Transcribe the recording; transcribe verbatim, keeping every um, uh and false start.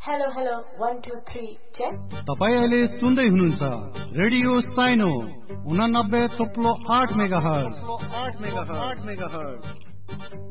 Hello hello one two three check. तपाईं अहिले सुन्दै हुनुहुन्छ रेडियो साइनो उनानब्बे थोप्लो आठ मेगाहर्ज।